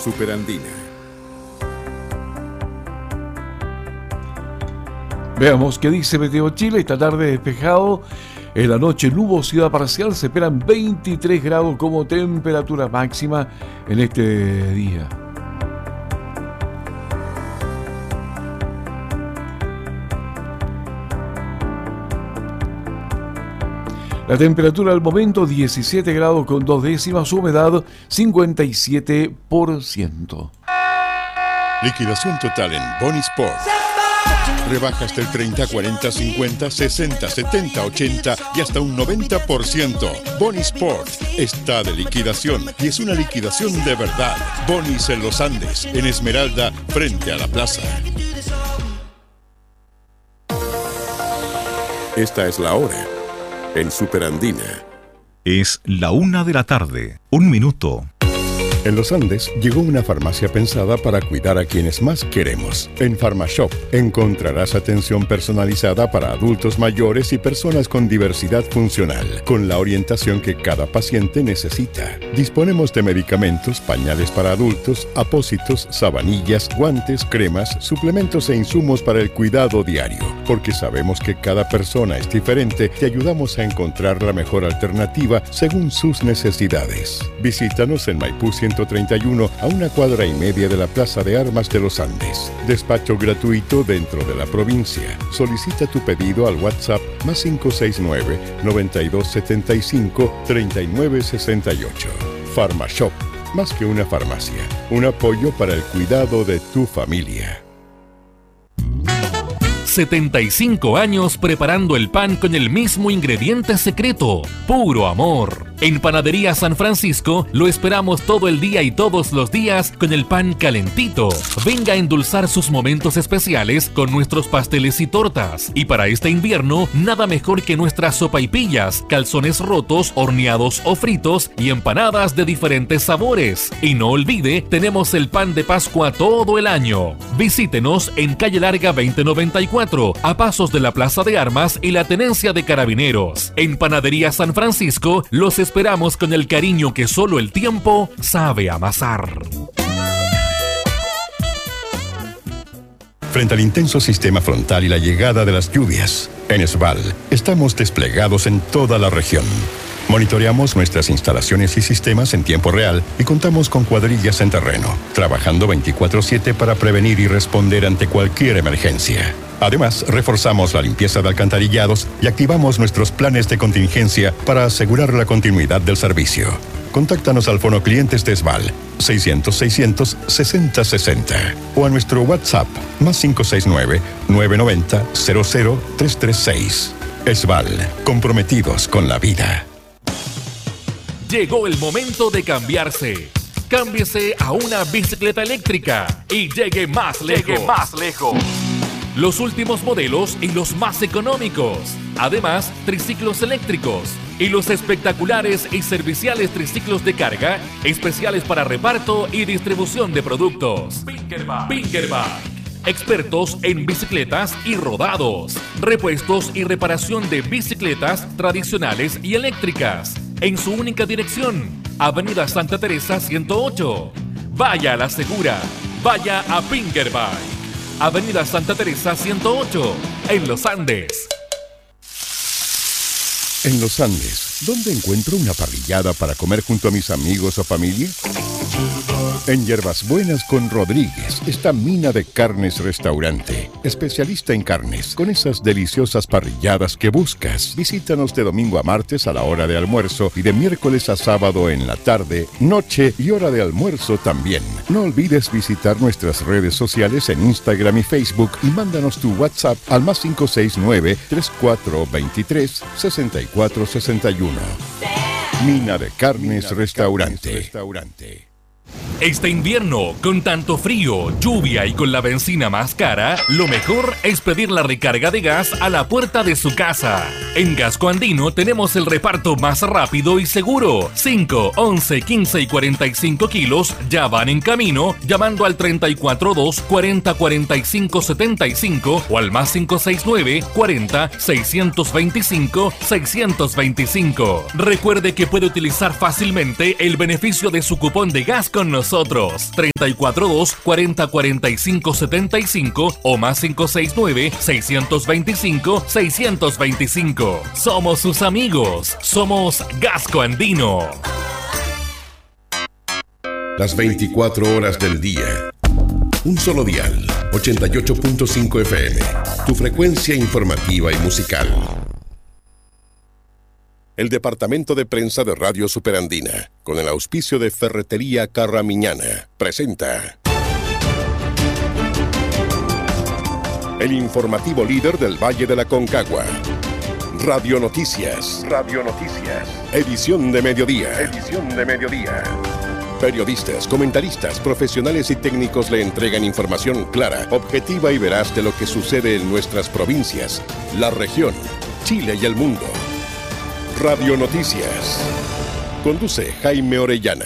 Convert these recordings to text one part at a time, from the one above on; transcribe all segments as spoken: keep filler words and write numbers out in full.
Superandina. Veamos qué dice Meteo Chile. Esta tarde despejado. En la noche nubosidad parcial. Se esperan veintitrés grados como temperatura máxima en este día. La temperatura al momento diecisiete grados con dos décimas, humedad cincuenta y siete por ciento. Liquidación total en Bonisport. Rebajas del treinta, cuarenta, cincuenta, sesenta, setenta, ochenta y hasta un noventa por ciento. Bonisport está de liquidación y es una liquidación de verdad. Bonis en los Andes, en Esmeralda, frente a la plaza. Esta es la hora en Superandina. Es la una de la tarde, un minuto. En los Andes llegó una farmacia pensada para cuidar a quienes más queremos. En PharmaShop encontrarás atención personalizada para adultos mayores y personas con diversidad funcional, con la orientación que cada paciente necesita. Disponemos de medicamentos, pañales para adultos, apósitos, sabanillas, guantes, cremas, suplementos e insumos para el cuidado diario. Porque sabemos que cada persona es diferente, te ayudamos a encontrar la mejor alternativa según sus necesidades. Visítanos en Maipú ciento treinta y uno, a una cuadra y media de la Plaza de Armas de los Andes. Despacho gratuito dentro de la provincia. Solicita tu pedido al WhatsApp más cinco seis nueve, noventa y dos setenta y cinco, treinta y nueve sesenta y ocho. PharmaShop, más que una farmacia, un apoyo para el cuidado de tu familia. setenta y cinco años preparando el pan con el mismo ingrediente secreto, puro amor. En Panadería San Francisco lo esperamos todo el día y todos los días con el pan calentito. Venga a endulzar sus momentos especiales con nuestros pasteles y tortas. Y para este invierno, nada mejor que nuestras sopaipillas, calzones rotos, horneados o fritos y empanadas de diferentes sabores. Y no olvide, tenemos el pan de Pascua todo el año. Visítenos en Calle Larga veinte noventa y cuatro, a pasos de la Plaza de Armas y la Tenencia de Carabineros. En Panadería San Francisco los esperamos con el cariño que solo el tiempo sabe amasar. Frente al intenso sistema frontal y la llegada de las lluvias, en Esval estamos desplegados en toda la región. Monitoreamos nuestras instalaciones y sistemas en tiempo real y contamos con cuadrillas en terreno, trabajando veinticuatro siete para prevenir y responder ante cualquier emergencia. Además, reforzamos la limpieza de alcantarillados y activamos nuestros planes de contingencia para asegurar la continuidad del servicio. Contáctanos al Fono Clientes de Esval seiscientos, seiscientos, sesenta, sesenta o a nuestro WhatsApp más cinco seis nueve, nueve nueve cero, cero cero tres tres seis. Esval, comprometidos con la vida. Llegó el momento de cambiarse. Cámbiese a una bicicleta eléctrica y llegue más lejos. Llegue más lejos. Los últimos modelos y los más económicos. Además, triciclos eléctricos y los espectaculares y serviciales triciclos de carga, especiales para reparto y distribución de productos. Pinkerbike. Pinkerbike. Expertos en bicicletas y rodados. Repuestos y reparación de bicicletas tradicionales y eléctricas. En su única dirección, Avenida Santa Teresa ciento ocho. Vaya a la segura. Vaya a Pinkerbike. Avenida Santa Teresa ciento ocho, en Los Andes. En Los Andes, ¿dónde encuentro una parrillada para comer junto a mis amigos o familia? En Hierbas Buenas con Rodríguez está Mina de Carnes Restaurante, especialista en carnes, con esas deliciosas parrilladas que buscas. Visítanos de domingo a martes a la hora de almuerzo y de miércoles a sábado en la tarde, noche y hora de almuerzo también. No olvides visitar nuestras redes sociales en Instagram y Facebook y mándanos tu WhatsApp al más cinco seis nueve, tres cuatro dos tres, seis cuatro seis uno. Mina de Carnes Restaurante. Este invierno, con tanto frío, lluvia y con la benzina más cara, lo mejor es pedir la recarga de gas a la puerta de su casa. En Gasco Andino tenemos el reparto más rápido y seguro. cinco, once, quince y cuarenta y cinco kilos ya van en camino llamando al treinta y cuatro dos, cuarenta, cuarenta y cinco, setenta y cinco o al más cinco seis nueve, cuarenta, seiscientos veinticinco, seiscientos veinticinco. Recuerde que puede utilizar fácilmente el beneficio de su cupón de gas con nosotros. nosotros. treinta y cuatro dos, cuarenta, cuarenta y cinco, setenta y cinco o más cinco seis nueve, seiscientos veinticinco, seiscientos veinticinco. Somos sus amigos. Somos Gasco Andino. Las veinticuatro horas del día. Un solo dial. ochenta y ocho punto cinco F M. Tu frecuencia informativa y musical. El Departamento de Prensa de Radio Superandina, con el auspicio de Ferretería Carramiñana, presenta el informativo líder del Valle de la Concagua. Radio Noticias. Radio Noticias. Edición de mediodía. Edición de mediodía. Periodistas, comentaristas, profesionales y técnicos le entregan información clara, objetiva y veraz de lo que sucede en nuestras provincias, la región, Chile y el mundo. Radio Noticias. Conduce Jaime Orellana.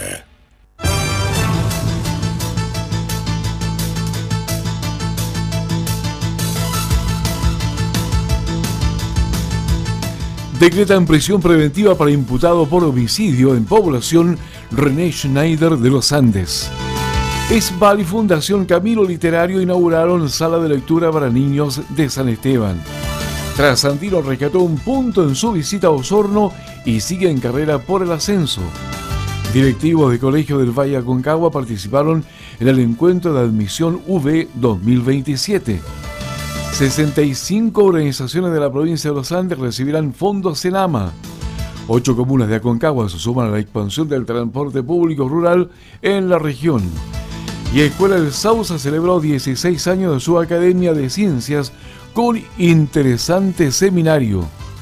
Decretan prisión preventiva para imputado por homicidio en población René Schneider de los Andes. Esbal y Fundación Camino Literario inauguraron sala de lectura para niños de San Esteban. Trasandino rescató un punto en su visita a Osorno y sigue en carrera por el ascenso. Directivos de Colegio del Valle Aconcagua participaron en el encuentro de admisión V dos mil veintisiete. sesenta y cinco organizaciones de la provincia de los Andes recibirán fondos Senama. Ocho comunas de Aconcagua se suman a la expansión del transporte público rural en la región. Y Escuela del Sausa celebró dieciséis años de su Academia de Ciencias con interesante seminario.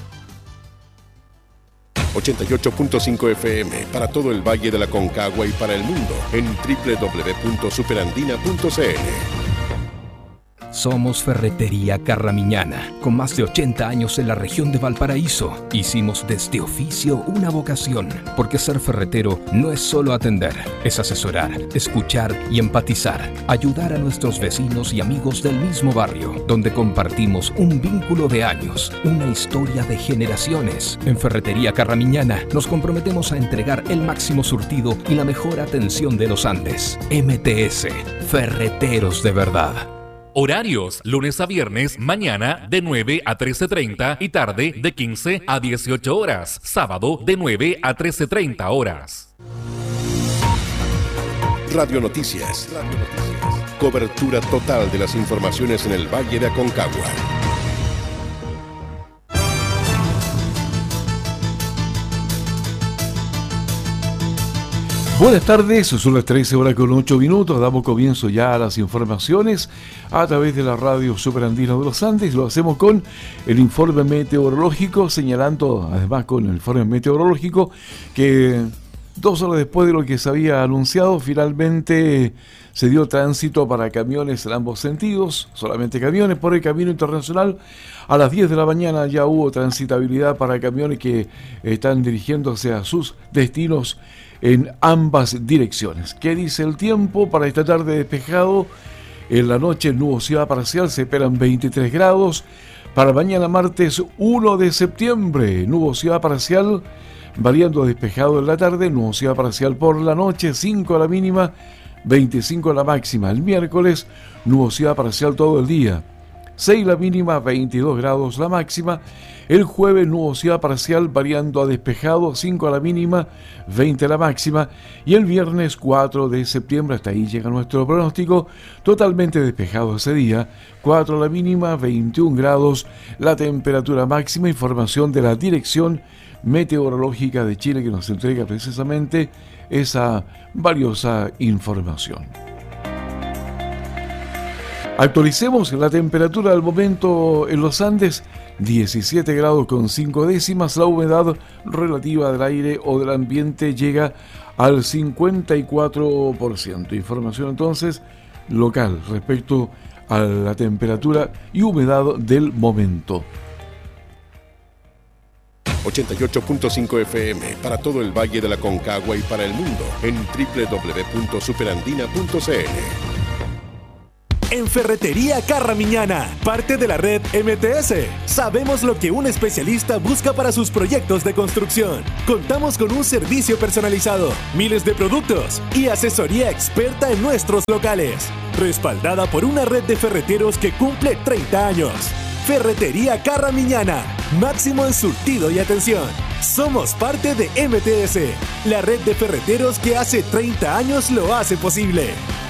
ochenta y ocho punto cinco F M para todo el Valle de la Concagua y para el mundo en doble u doble u doble u punto superandina punto c l. Somos Ferretería Carramiñana, con más de ochenta años en la región de Valparaíso. Hicimos de este oficio una vocación, porque ser ferretero no es solo atender, es asesorar, escuchar y empatizar, ayudar a nuestros vecinos y amigos del mismo barrio, donde compartimos un vínculo de años, una historia de generaciones. En Ferretería Carramiñana nos comprometemos a entregar el máximo surtido y la mejor atención de los Andes. M T S, Ferreteros de verdad. Horarios, lunes a viernes, mañana de nueve a trece treinta y tarde de quince a dieciocho horas. Sábado de nueve a trece treinta horas. Radio Noticias. Radio Noticias. Cobertura total de las informaciones en el Valle de Aconcagua. Buenas tardes, son las trece horas con ocho minutos, damos comienzo ya a las informaciones a través de la radio Superandino de los Andes. Lo hacemos con el informe meteorológico, señalando además con el informe meteorológico que dos horas después de lo que se había anunciado, finalmente se dio tránsito para camiones en ambos sentidos, solamente camiones por el camino internacional. A las diez de la mañana ya hubo transitabilidad para camiones que están dirigiéndose a sus destinos en ambas direcciones. ¿Qué dice el tiempo? Para esta tarde despejado, en la noche nubosidad parcial, se esperan veintitrés grados. Para mañana martes uno de septiembre, nubosidad parcial, variando despejado en la tarde, nubosidad parcial por la noche, cinco a la mínima, veinticinco a la máxima. El miércoles, nubosidad parcial todo el día, seis la mínima, veintidós grados la máxima. El jueves, nubosidad parcial variando a despejado, cinco a la mínima, veinte a la máxima. Y el viernes cuatro de septiembre, hasta ahí llega nuestro pronóstico, totalmente despejado ese día, cuatro a la mínima, veintiún grados la temperatura máxima. Información de la Dirección Meteorológica de Chile, que nos entrega precisamente esa valiosa información. Actualicemos la temperatura del momento en los Andes, diecisiete grados con cinco décimas. La humedad relativa del aire o del ambiente llega al cincuenta y cuatro por ciento. Información entonces local respecto a la temperatura y humedad del momento. ochenta y ocho punto cinco F M para todo el Valle de la Concagua y para el mundo en doble u doble u doble u punto superandina punto c l. en Ferretería Carramiñana, parte de la red M T S. Sabemos lo que un especialista busca para sus proyectos de construcción. Contamos con un servicio personalizado, miles de productos y asesoría experta en nuestros locales, respaldada por una red de ferreteros que cumple treinta años. Ferretería Carramiñana, máximo en surtido y atención. Somos parte de M T S, la red de ferreteros que hace treinta años lo hace posible.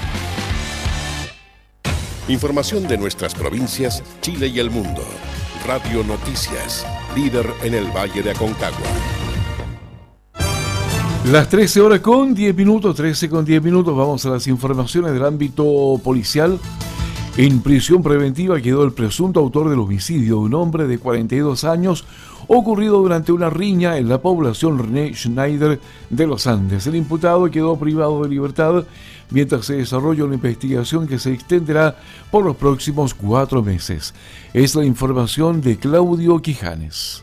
Información de nuestras provincias, Chile y el mundo. Radio Noticias, líder en el Valle de Aconcagua. Las trece horas con diez minutos, trece con diez minutos, vamos a las informaciones del ámbito policial. En prisión preventiva quedó el presunto autor del homicidio de un hombre de cuarenta y dos años ocurrido durante una riña en la población René Schneider de los Andes. El imputado quedó privado de libertad mientras se desarrolla una investigación que se extenderá por los próximos cuatro meses. Es la información de Claudio Quijanes.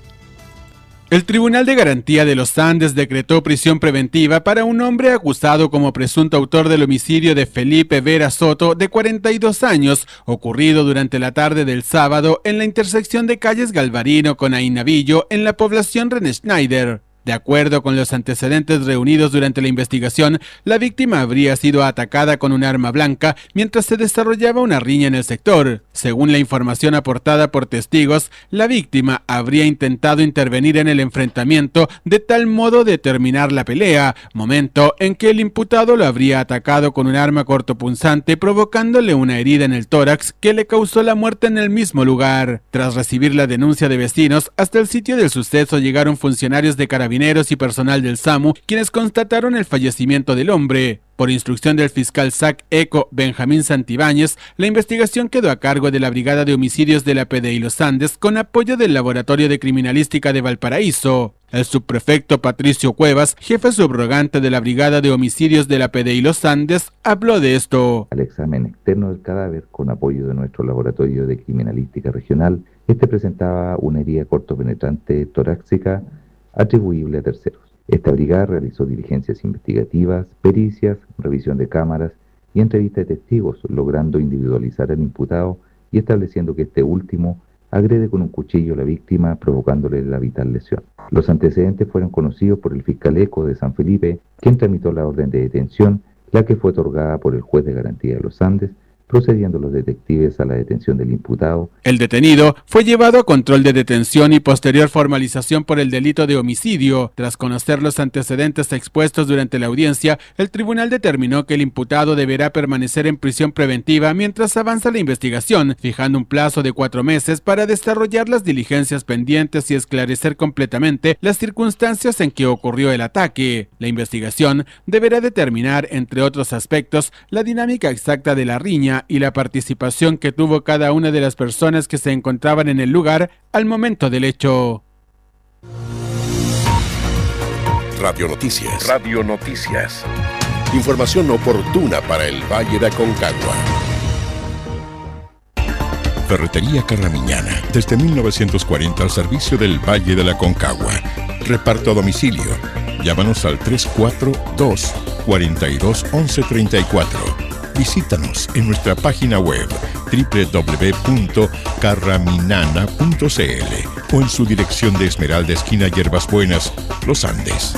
El Tribunal de Garantía de los Andes decretó prisión preventiva para un hombre acusado como presunto autor del homicidio de Felipe Vera Soto, de cuarenta y dos años, ocurrido durante la tarde del sábado en la intersección de calles Galvarino con Ainavillo en la población René Schneider. De acuerdo con los antecedentes reunidos durante la investigación, la víctima habría sido atacada con un arma blanca mientras se desarrollaba una riña en el sector. Según la información aportada por testigos, la víctima habría intentado intervenir en el enfrentamiento de tal modo de terminar la pelea, momento en que el imputado lo habría atacado con un arma cortopunzante, provocándole una herida en el tórax que le causó la muerte en el mismo lugar. Tras recibir la denuncia de vecinos, hasta el sitio del suceso llegaron funcionarios de Carabineros y personal del SAMU, quienes constataron el fallecimiento del hombre. Por instrucción del fiscal S A C ECO Benjamín Santibáñez, la investigación quedó a cargo de la Brigada de Homicidios de la P D I Los Andes con apoyo del Laboratorio de Criminalística de Valparaíso. El subprefecto Patricio Cuevas, jefe subrogante de la Brigada de Homicidios de la P D I Los Andes, habló de esto. Al examen externo del cadáver, con apoyo de nuestro Laboratorio de Criminalística Regional, este presentaba una herida cortopenetrante torácica atribuible a terceros. Esta brigada realizó diligencias investigativas, pericias, revisión de cámaras y entrevista de testigos, logrando individualizar al imputado y estableciendo que este último agrede con un cuchillo a la víctima, provocándole la vital lesión. Los antecedentes fueron conocidos por el fiscal ECO de San Felipe, quien tramitó la orden de detención, la que fue otorgada por el juez de garantía de los Andes, procediendo los detectives a la detención del imputado. El detenido fue llevado a control de detención y posterior formalización por el delito de homicidio. Tras conocer los antecedentes expuestos durante la audiencia, el tribunal determinó que el imputado deberá permanecer en prisión preventiva mientras avanza la investigación, fijando un plazo de cuatro meses para desarrollar las diligencias pendientes y esclarecer completamente las circunstancias en que ocurrió el ataque. La investigación deberá determinar, entre otros aspectos, la dinámica exacta de la riña y la participación que tuvo cada una de las personas que se encontraban en el lugar al momento del hecho. Radio Noticias. Radio Noticias. Información oportuna para el Valle de Aconcagua. Ferretería Carramiñana, desde mil novecientos cuarenta al servicio del Valle de la Aconcagua. Reparto a domicilio. Llámanos al tres cuatro dos, cuatro dos, once treinta y cuatro. Visítanos en nuestra página web doble u doble u doble u punto carraminana punto c l o en su dirección de Esmeralda, esquina Hierbas Buenas, Los Andes.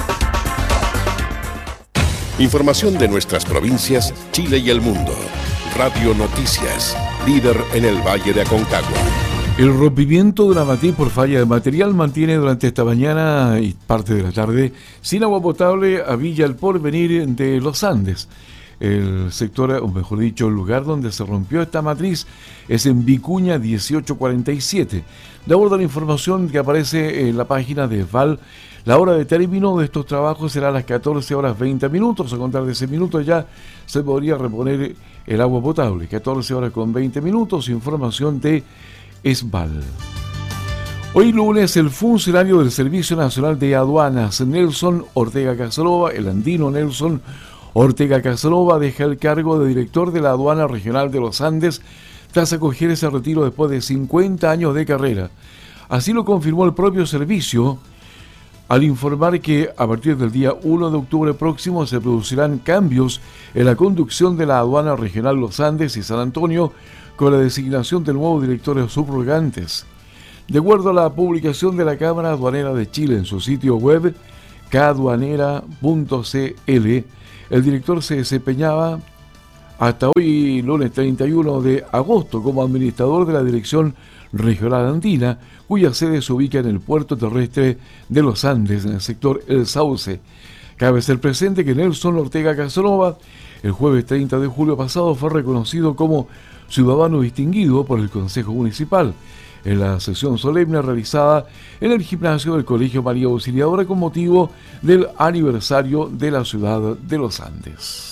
Información de nuestras provincias, Chile y el mundo. Radio Noticias, líder en el Valle de Aconcagua. El rompimiento de una matriz por falla de material mantiene durante esta mañana y parte de la tarde sin agua potable a Villa El Porvenir de Los Andes. El sector, o mejor dicho, el lugar donde se rompió esta matriz es en Vicuña dieciocho cuarenta y siete. De acuerdo a la información que aparece en la página de Val, la hora de término de estos trabajos será a las catorce horas veinte minutos. A contar de ese minuto ya se podría reponer el agua potable. catorce horas con veinte minutos. Información de Esval. Hoy lunes, el funcionario del Servicio Nacional de Aduanas, Nelson Ortega Casanova, el andino Nelson Ortega Casanova, deja el cargo de director de la Aduana Regional de los Andes tras acoger ese retiro después de cincuenta años de carrera. Así lo confirmó el propio servicio al informar que a partir del día uno de octubre próximo se producirán cambios en la conducción de la aduana regional Los Andes y San Antonio con la designación de nuevos directores subrogantes. De acuerdo a la publicación de la Cámara Aduanera de Chile en su sitio web caduanera punto c l, el director se desempeñaba hasta hoy, lunes treinta y uno de agosto, como administrador de la Dirección Regional Andina, cuya sede se ubica en el puerto terrestre de Los Andes, en el sector El Sauce. Cabe ser presente que Nelson Ortega Casanova, el jueves treinta de julio pasado, fue reconocido como ciudadano distinguido por el Consejo Municipal en la sesión solemne realizada en el gimnasio del Colegio María Auxiliadora con motivo del aniversario de la ciudad de Los Andes.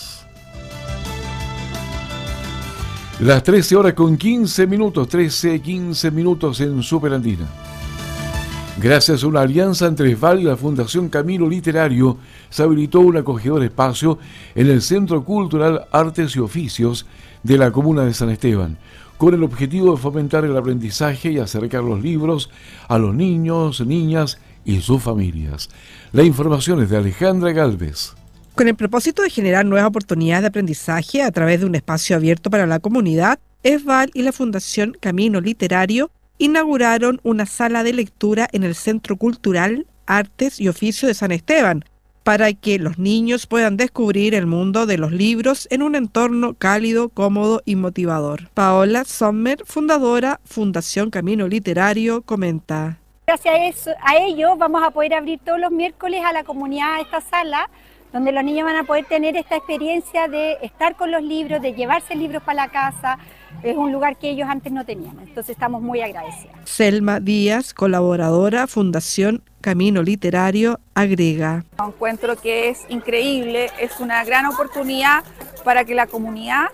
Las trece horas con quince minutos, trece, quince minutos en Superandina. Gracias a una alianza entre ESVAL y la Fundación Camino Literario, se habilitó un acogedor espacio en el Centro Cultural Artes y Oficios de la comuna de San Esteban, con el objetivo de fomentar el aprendizaje y acercar los libros a los niños, niñas y sus familias. La información es de Alejandra Galvez. Con el propósito de generar nuevas oportunidades de aprendizaje a través de un espacio abierto para la comunidad, ESVAL y la Fundación Camino Literario inauguraron una sala de lectura en el Centro Cultural Artes y Oficios de San Esteban, para que los niños puedan descubrir el mundo de los libros en un entorno cálido, cómodo y motivador. Paola Sommer, fundadora Fundación Camino Literario, comenta. Gracias a, eso, a ello vamos a poder abrir todos los miércoles a la comunidad esta sala, donde los niños van a poder tener esta experiencia de estar con los libros, de llevarse libros para la casa. Es un lugar que ellos antes no tenían, entonces estamos muy agradecidos. Selma Díaz, colaboradora, Fundación Camino Literario, agrega. Encuentro que es increíble, es una gran oportunidad para que la comunidad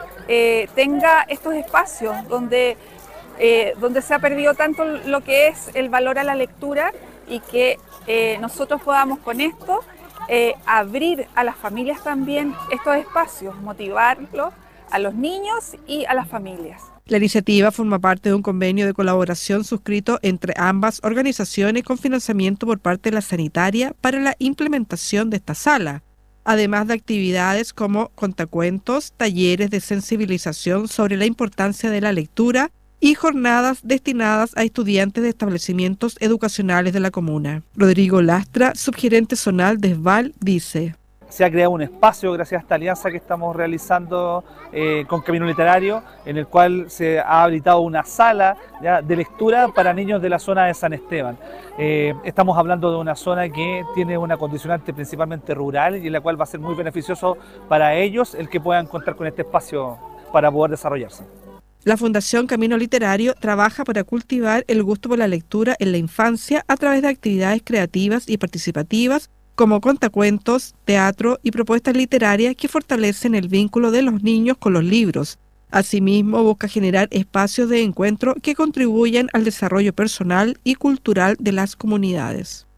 eh, tenga estos espacios donde, eh, donde se ha perdido tanto lo que es el valor a la lectura y que eh, nosotros podamos con esto eh, abrir a las familias también estos espacios, motivarlos a los niños y a las familias. La iniciativa forma parte de un convenio de colaboración suscrito entre ambas organizaciones con financiamiento por parte de la sanitaria para la implementación de esta sala, además de actividades como contacuentos, talleres de sensibilización sobre la importancia de la lectura y jornadas destinadas a estudiantes de establecimientos educacionales de la comuna. Rodrigo Lastra, subgerente zonal de ESVAL, dice: se ha creado un espacio gracias a esta alianza que estamos realizando eh, con Camino Literario, en el cual se ha habilitado una sala ya, de lectura para niños de la zona de San Esteban. Eh, estamos hablando de una zona que tiene una condicionante principalmente rural y en la cual va a ser muy beneficioso para ellos el que puedan contar con este espacio para poder desarrollarse. La Fundación Camino Literario trabaja para cultivar el gusto por la lectura en la infancia a través de actividades creativas y participativas como contacuentos, teatro y propuestas literarias que fortalecen el vínculo de los niños con los libros. Asimismo, busca generar espacios de encuentro que contribuyan al desarrollo personal y cultural de las comunidades.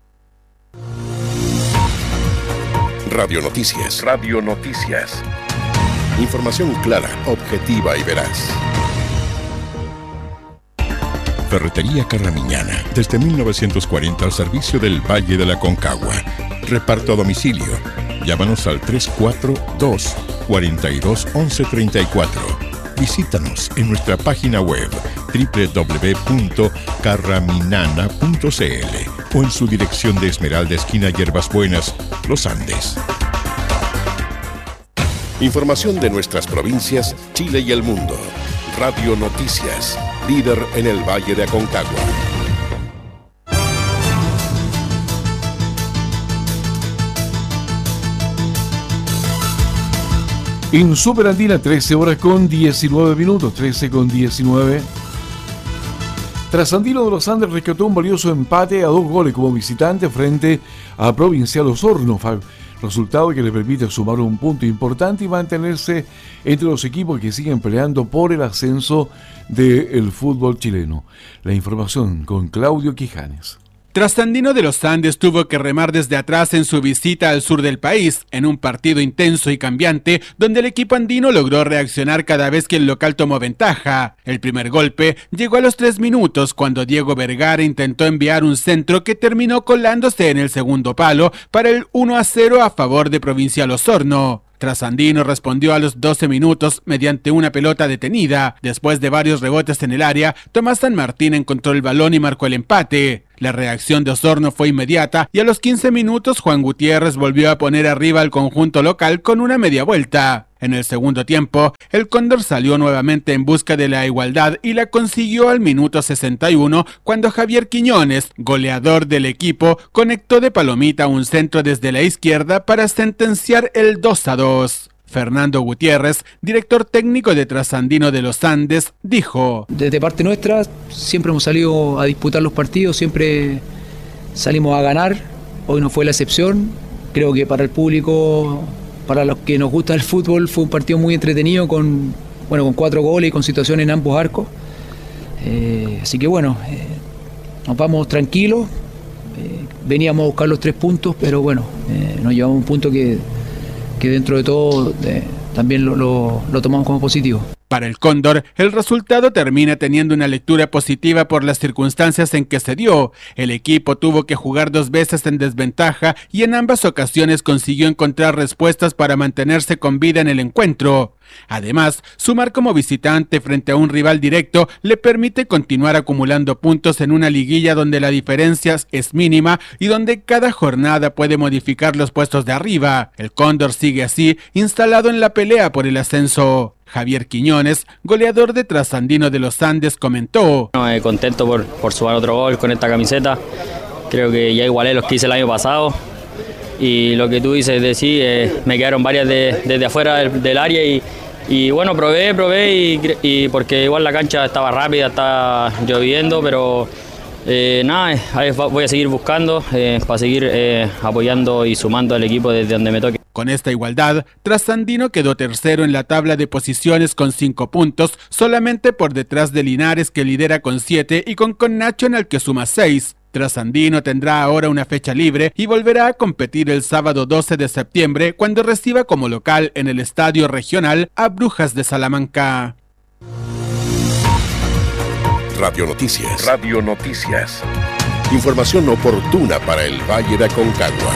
Radio Noticias. Radio Noticias. Información clara, objetiva y veraz. Ferretería Carramiñana, desde mil novecientos cuarenta al servicio del Valle de la Concagua. Reparto a domicilio. Llámanos al tres cuatro dos, cuatro dos, once treinta y cuatro. Visítanos en nuestra página web doble u doble u doble u punto carraminana punto c l o en su dirección de Esmeralda, esquina Hierbas Buenas, Los Andes. Información de nuestras provincias, Chile y el mundo. Radio Noticias, líder en el Valle de Aconcagua. En Superandina, trece horas con diecinueve minutos, trece con diecinueve. Trasandino de los Andes rescató un valioso empate a dos goles como visitante frente a Provincial Osorno, resultado que le permite sumar un punto importante y mantenerse entre los equipos que siguen peleando por el ascenso del fútbol chileno. La información con Claudio Quijanes. Trasandino de los Andes tuvo que remar desde atrás en su visita al sur del país, en un partido intenso y cambiante, donde el equipo andino logró reaccionar cada vez que el local tomó ventaja. El primer golpe llegó a los tres minutos, cuando Diego Vergara intentó enviar un centro que terminó colándose en el segundo palo para el uno a cero a favor de Provincial Osorno. Trasandino respondió a los doce minutos mediante una pelota detenida. Después de varios rebotes en el área, Tomás San Martín encontró el balón y marcó el empate. La reacción de Osorno fue inmediata y a los quince minutos Juan Gutiérrez volvió a poner arriba al conjunto local con una media vuelta. En el segundo tiempo, el Cóndor salió nuevamente en busca de la igualdad y la consiguió al minuto sesenta y uno cuando Javier Quiñones, goleador del equipo, conectó de palomita un centro desde la izquierda para sentenciar el dos a dos. Fernando Gutiérrez, director técnico de Trasandino de los Andes, dijo: Desde parte nuestra siempre hemos salido a disputar los partidos, siempre salimos a ganar, hoy no fue la excepción. Creo que para el público, para los que nos gusta el fútbol, fue un partido muy entretenido con, bueno, con cuatro goles y con situaciones en ambos arcos. Eh, así que bueno, eh, nos vamos tranquilos, eh, veníamos a buscar los tres puntos, pero bueno, eh, nos llevamos un punto que... que dentro de todo eh, también lo, lo, lo tomamos como positivo. Para el Cóndor, el resultado termina teniendo una lectura positiva por las circunstancias en que se dio. El equipo tuvo que jugar dos veces en desventaja y en ambas ocasiones consiguió encontrar respuestas para mantenerse con vida en el encuentro. Además, sumar como visitante frente a un rival directo le permite continuar acumulando puntos en una liguilla donde la diferencia es mínima y donde cada jornada puede modificar los puestos de arriba. El Cóndor sigue así, instalado en la pelea por el ascenso. Javier Quiñones, goleador de Trasandino de los Andes, comentó: no, eh, contento por, por sumar otro gol con esta camiseta. Creo que ya igualé los que hice el año pasado. Y lo que tú dices de sí, eh, me quedaron varias de, desde afuera del, del área y, y bueno, probé, probé y, y porque igual la cancha estaba rápida, estaba lloviendo, pero eh, nada, eh, voy a seguir buscando eh, para seguir eh, apoyando y sumando al equipo desde donde me toque. Con esta igualdad, Trasandino quedó tercero en la tabla de posiciones con cinco puntos, solamente por detrás de Linares, que lidera con siete, y con Connacho, en el que suma seis. Trasandino tendrá ahora una fecha libre y volverá a competir el sábado doce de septiembre, cuando reciba como local en el Estadio Regional a Brujas de Salamanca. Radio Noticias. Radio Noticias. Información oportuna para el Valle de Aconcagua.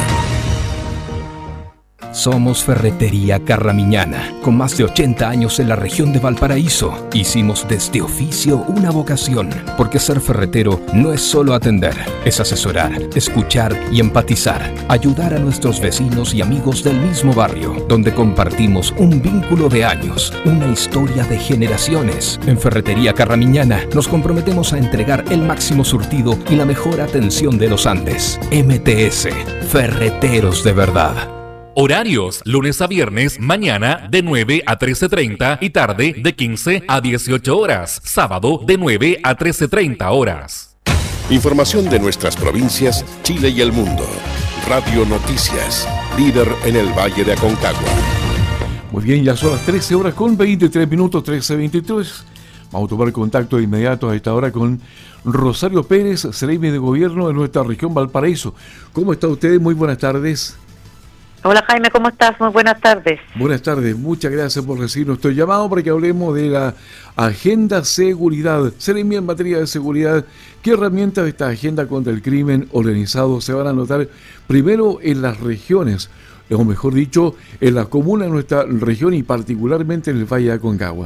Somos Ferretería Carramiñana, con más de ochenta años en la región de Valparaíso. Hicimos de este oficio una vocación, porque ser ferretero no es solo atender, es asesorar, escuchar y empatizar, ayudar a nuestros vecinos y amigos del mismo barrio, donde compartimos un vínculo de años, una historia de generaciones. En Ferretería Carramiñana nos comprometemos a entregar el máximo surtido y la mejor atención de los Andes. M T S, Ferreteros de verdad. Horarios, lunes a viernes, mañana de nueve a trece treinta y tarde de quince a dieciocho horas. Sábado de nueve a trece treinta horas. Información de nuestras provincias, Chile y el mundo. Radio Noticias, líder en el Valle de Aconcagua. Muy bien, ya son las trece horas con veintitrés minutos, trece veintitrés. Vamos a tomar contacto de inmediato a esta hora con Rosario Pérez, Seremi de Gobierno de nuestra región Valparaíso. ¿Cómo está usted? Muy buenas tardes. Hola Jaime, ¿cómo estás? Muy buenas tardes. Buenas tardes, muchas gracias por recibir nuestro llamado para que hablemos de la Agenda Seguridad. Seremi, en materia de seguridad, ¿qué herramientas de esta agenda contra el crimen organizado se van a notar primero en las regiones, o mejor dicho, en la comuna de nuestra región y particularmente en el Valle de Aconcagua?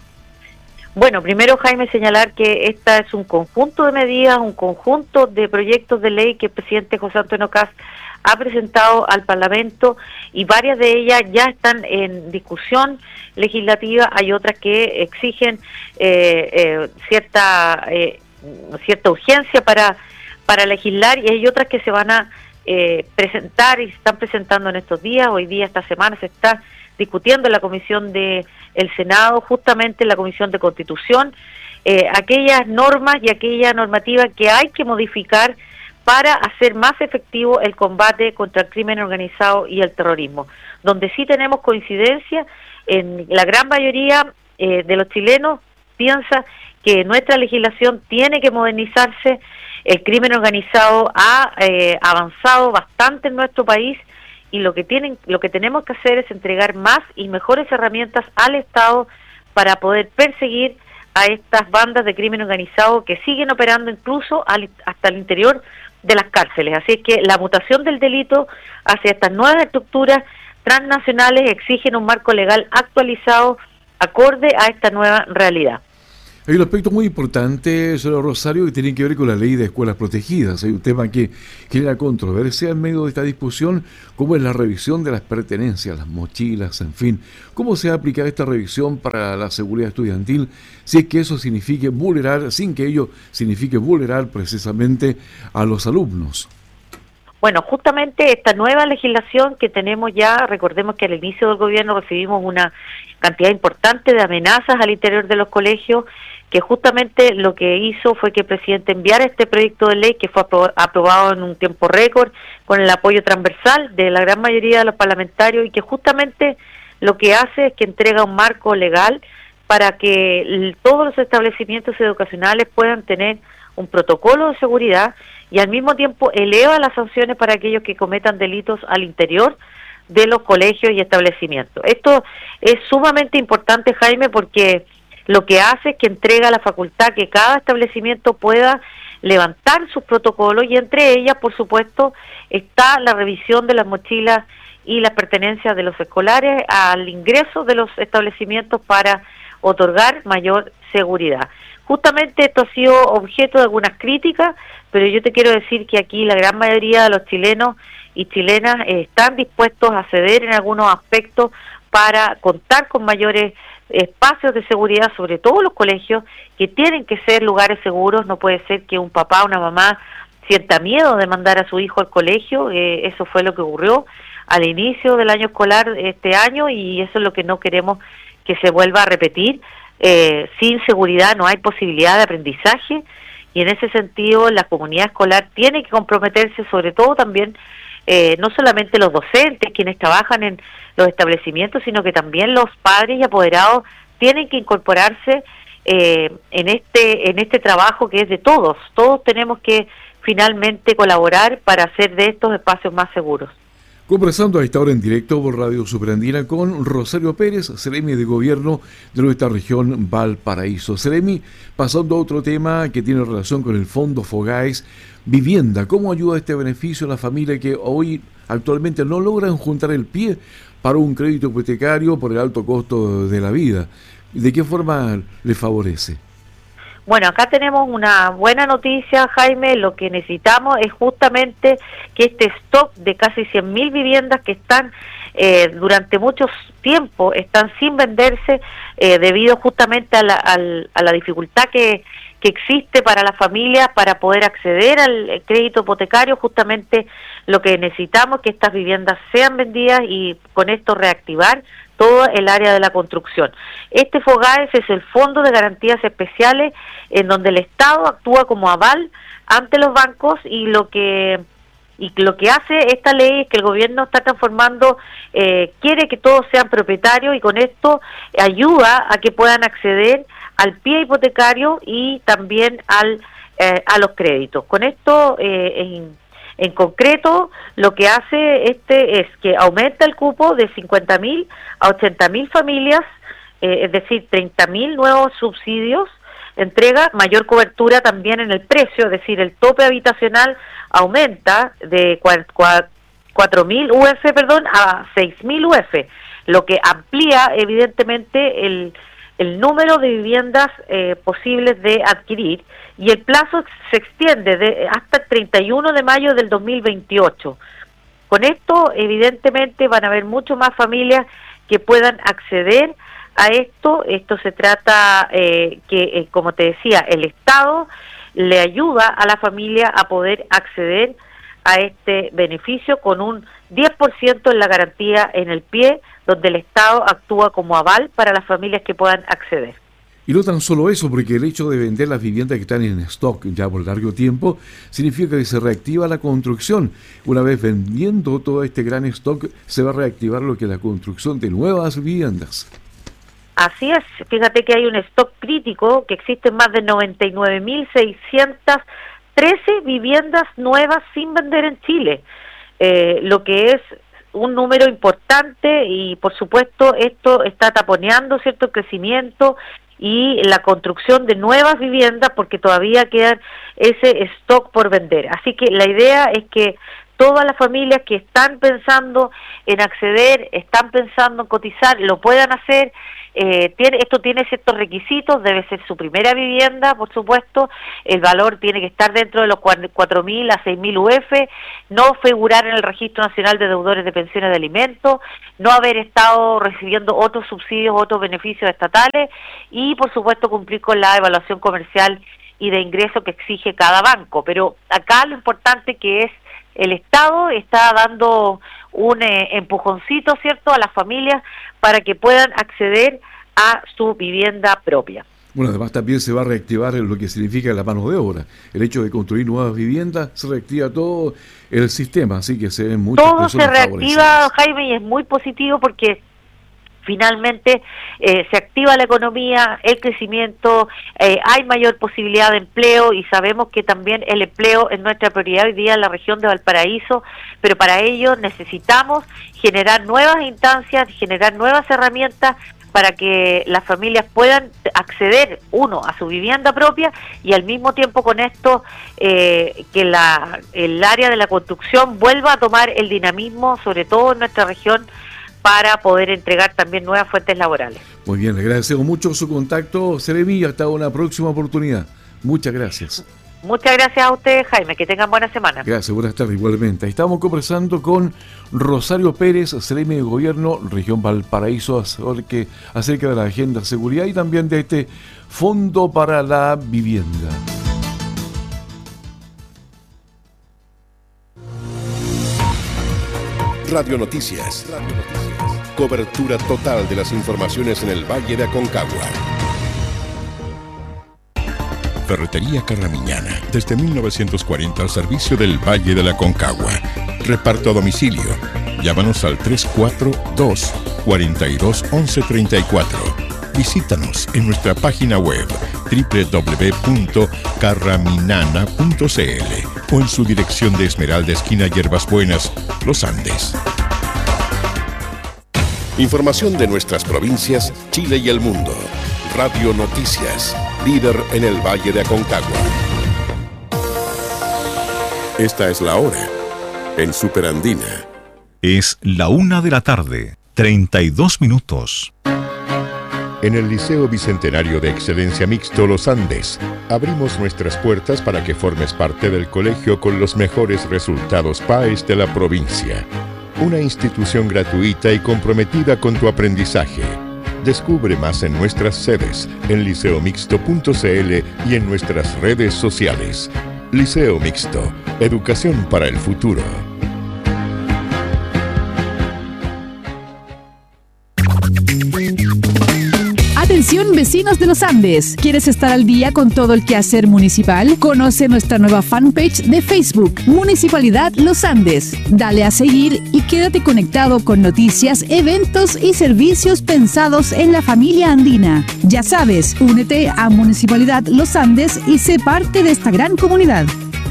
Bueno, primero Jaime, señalar que esta es un conjunto de medidas, un conjunto de proyectos de ley que el presidente José Antonio Kast ha presentado al Parlamento y varias de ellas ya están en discusión legislativa. Hay otras que exigen eh, eh, cierta eh, cierta urgencia para para legislar y hay otras que se van a eh, presentar y se están presentando en estos días. Hoy día, esta semana, se está discutiendo en la Comisión de el Senado, justamente en la Comisión de Constitución, eh, aquellas normas y aquella normativa que hay que modificar para hacer más efectivo el combate contra el crimen organizado y el terrorismo. Donde sí tenemos coincidencia, en la gran mayoría eh, de los chilenos piensa que nuestra legislación tiene que modernizarse, El crimen organizado ha eh, avanzado bastante en nuestro país y lo que tienen, lo que tenemos que hacer es entregar más y mejores herramientas al Estado para poder perseguir a estas bandas de crimen organizado que siguen operando incluso al, hasta el interior de las cárceles. Así es que la mutación del delito hacia estas nuevas estructuras transnacionales exigen un marco legal actualizado acorde a esta nueva realidad. Hay un aspecto muy importante, señor Rosario, que tiene que ver con la ley de escuelas protegidas. Hay un tema que genera controversia en medio de esta discusión, como es la revisión de las pertenencias, las mochilas, en fin. ¿Cómo se aplica esta revisión para la seguridad estudiantil si es que eso signifique vulnerar, sin que ello signifique vulnerar precisamente a los alumnos? Bueno, justamente esta nueva legislación que tenemos ya, recordemos que al inicio del gobierno recibimos una cantidad importante de amenazas al interior de los colegios, que justamente lo que hizo fue que el presidente enviara este proyecto de ley que fue aprobado en un tiempo récord con el apoyo transversal de la gran mayoría de los parlamentarios y que justamente lo que hace es que entrega un marco legal para que todos los establecimientos educacionales puedan tener un protocolo de seguridad y al mismo tiempo eleva las sanciones para aquellos que cometan delitos al interior de los colegios y establecimientos. Esto es sumamente importante, Jaime, porque lo que hace es que entrega la facultad que cada establecimiento pueda levantar sus protocolos y entre ellas, por supuesto, está la revisión de las mochilas y las pertenencias de los escolares al ingreso de los establecimientos para otorgar mayor seguridad. Justamente esto ha sido objeto de algunas críticas, pero yo te quiero decir que aquí la gran mayoría de los chilenos y chilenas eh, están dispuestos a ceder en algunos aspectos para contar con mayores espacios de seguridad, sobre todo los colegios, que tienen que ser lugares seguros. No puede ser que un papá o una mamá sienta miedo de mandar a su hijo al colegio. Eh, eso fue lo que ocurrió al inicio del año escolar este año y eso es lo que no queremos que se vuelva a repetir. Eh, sin seguridad no hay posibilidad de aprendizaje y en ese sentido la comunidad escolar tiene que comprometerse, sobre todo también eh, no solamente los docentes, quienes trabajan en los establecimientos, sino que también los padres y apoderados tienen que incorporarse eh, en este en este trabajo que es de todos. Todos tenemos que finalmente colaborar para hacer de estos espacios más seguros. Conversando a esta hora en directo por Radio Superandina con Rosario Pérez, Seremi de Gobierno de nuestra región Valparaíso. Seremi, pasando a otro tema que tiene relación con el Fondo Fogaes, vivienda. ¿Cómo ayuda este beneficio a la familia que hoy actualmente no logran juntar el pie para un crédito hipotecario por el alto costo de la vida? ¿De qué forma le favorece? Bueno, acá tenemos una buena noticia, Jaime. Lo que necesitamos es justamente que este stock de casi cien mil viviendas que están eh, durante mucho tiempo, están sin venderse eh, debido justamente a la, al, a la dificultad que, que existe para las familias para poder acceder al crédito hipotecario. Justamente lo que necesitamos es que estas viviendas sean vendidas y con esto reactivar todo el área de la construcción. Este FOGAES es el Fondo de Garantías Especiales en donde el Estado actúa como aval ante los bancos y lo que y lo que hace esta ley es que el gobierno está transformando, eh, quiere que todos sean propietarios y con esto ayuda a que puedan acceder al pie hipotecario y también al eh, a los créditos. Con esto eh, en En concreto, lo que hace este es que aumenta el cupo de cincuenta mil a ochenta mil familias, eh, es decir, treinta mil nuevos subsidios, entrega mayor cobertura también en el precio, es decir, el tope habitacional aumenta de cuatro mil U F, perdón, a seis mil U F, lo que amplía evidentemente el, el número de viviendas eh, posibles de adquirir. Y el plazo se extiende de hasta el treinta y uno de mayo del dos mil veintiocho. Con esto, evidentemente, van a haber mucho más familias que puedan acceder a esto. Esto se trata eh, que, eh, como te decía, el Estado le ayuda a la familia a poder acceder a este beneficio con un diez por ciento en la garantía en el pie, donde el Estado actúa como aval para las familias que puedan acceder. Y no tan solo eso, porque el hecho de vender las viviendas que están en stock ya por largo tiempo significa que se reactiva la construcción. Una vez vendiendo todo este gran stock, se va a reactivar lo que es la construcción de nuevas viviendas. Así es, fíjate que hay un stock crítico, que existen más de noventa y nueve mil seiscientas trece viviendas nuevas sin vender en Chile, eh, lo que es un número importante y por supuesto esto está taponeando cierto crecimiento y la construcción de nuevas viviendas porque todavía queda ese stock por vender. Así que la idea es que todas las familias que están pensando en acceder, están pensando en cotizar, lo puedan hacer. Eh, tiene, esto tiene ciertos requisitos, debe ser su primera vivienda, por supuesto, el valor tiene que estar dentro de los cuatro mil a seis mil U F, no figurar en el Registro Nacional de Deudores de Pensiones de Alimentos, no haber estado recibiendo otros subsidios, otros beneficios estatales y, por supuesto, cumplir con la evaluación comercial y de ingreso que exige cada banco. Pero acá lo importante que es el Estado está dando un eh, empujoncito, ¿cierto?, a las familias para que puedan acceder a su vivienda propia. Bueno, además también se va a reactivar lo que significa la mano de obra. El hecho de construir nuevas viviendas, se reactiva todo el sistema, así que se ven muchas todo personas se reactiva, Jaime, y es muy positivo porque finalmente eh, se activa la economía, el crecimiento, eh, hay mayor posibilidad de empleo y sabemos que también el empleo es nuestra prioridad hoy día en la región de Valparaíso, pero para ello necesitamos generar nuevas instancias, generar nuevas herramientas para que las familias puedan acceder, uno, a su vivienda propia y al mismo tiempo con esto eh, que la, el área de la construcción vuelva a tomar el dinamismo, sobre todo en nuestra región, para poder entregar también nuevas fuentes laborales. Muy bien, le agradecemos mucho su contacto, Seremi, hasta una próxima oportunidad. Muchas gracias. Muchas gracias a ustedes, Jaime, que tengan buena semana. Gracias, buenas tardes igualmente. Estamos conversando con Rosario Pérez, Seremi de Gobierno, Región Valparaíso, acerca de la agenda de seguridad y también de este Fondo para la Vivienda. Radio Noticias. Radio Noticias. Cobertura total de las informaciones en el Valle de Aconcagua. Ferretería Carramiñana, desde mil novecientos cuarenta al servicio del Valle de la Aconcagua. Reparto a domicilio. Llámanos al tres cuatro dos, cuatro dos, once treinta y cuatro. Visítanos en nuestra página web doble u doble u doble u punto carraminana punto c l o en su dirección de Esmeralda, esquina Hierbas Buenas, Los Andes. Información de nuestras provincias, Chile y el mundo. Radio Noticias, líder en el Valle de Aconcagua. Esta es la hora en Superandina. Es la una de la tarde, treinta y dos minutos. En el Liceo Bicentenario de Excelencia Mixto Los Andes, abrimos nuestras puertas para que formes parte del colegio con los mejores resultados P A E S de la provincia. Una institución gratuita y comprometida con tu aprendizaje. Descubre más en nuestras sedes, en liceo mixto punto c l y en nuestras redes sociales. Liceo Mixto, educación para el futuro. Atención vecinos de los Andes, ¿quieres estar al día con todo el quehacer municipal? Conoce nuestra nueva fanpage de Facebook, Municipalidad Los Andes. Dale a seguir y quédate conectado con noticias, eventos y servicios pensados en la familia andina. Ya sabes, únete a Municipalidad Los Andes y sé parte de esta gran comunidad.